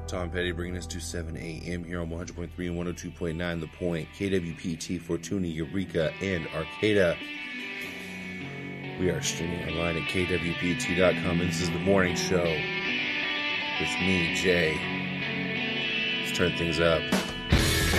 Tom Petty bringing us to 7 a.m. here on 100.3 and 102.9 The Point, KWPT, Fortuna, Eureka, and Arcata. We are streaming online at kwpt.com, and this is the morning show with me, Jay. Let's turn things up.